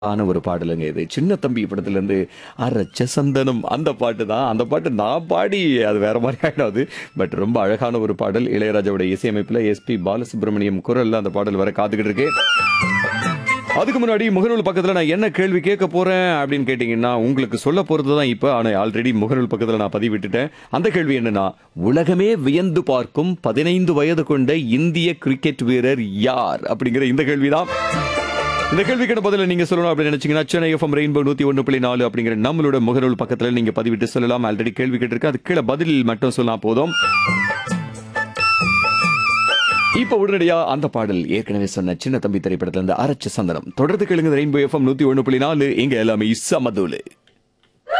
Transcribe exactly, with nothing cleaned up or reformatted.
ஆன ஒரு பாடலுங்க இது. சின்ன தம்பி படத்துலேருந்து "அரச்ச சந்தனம்" அந்த பாட்டு தான். அந்த பாட்டு நான் பாடி அது வேற மாரி ஆயிடும் அது. பட் ரொம்ப அழகான ஒரு பாடல். இளையராஜாவோட இசையமைப்பில எஸ்பி பாலசுப்ரமணியம் குரல்ல அந்த பாடல் வர காத்துக்கிட்டு இருக்கு. அதுக்கு முன்னாடி முகநூல் பக்கத்துல நான் என்ன கேள்வி கேட்க போறேன் அப்படின்னு கேட்டீங்கன்னா, உங்களுக்கு சொல்ல போறது தான் இப்ப. ஆனா ஆல்ரெடி முகநூல் பக்கத்துல நான் பதிவிட்டுட்டேன். அந்த கேள்வி என்னன்னா, உலகமே வியந்து பார்க்கும் பதினைந்து வயது கொண்ட இந்திய கிரிக்கெட் வீரர் யார்? அப்படிங்கிற இந்த கேள்விதான். இந்த கேள்விக்கான பதில நீங்க சொல்லணும் அப்படின்னு நினைச்சீங்கன்னா, சென்னை எஃப்எம் ரெயின்போ நூத்தி ஒன்று புள்ளி நாலு அப்படிங்கிற நம்மளோட முகநூல் பக்கத்துல நீங்க பதிவிட்டு சொல்லலாம். ஆல்ரெடி கேள்வி கேட்டிருக்கு. அது கீழே பதில் மட்டும் சொன்னா போதும். இப்ப உடனடியா அந்த பாடல் ஏற்கனவே சொன்ன சின்ன தம்பி திரைப்படத்துல இருந்து அரச்ச சந்தனம் தொடர்ந்து கேளுங்க. ரெயின்போ எஃப்எம் நூத்தி ஒன்று புள்ளி நாலு இங்க எல்லாமே சமதூளு.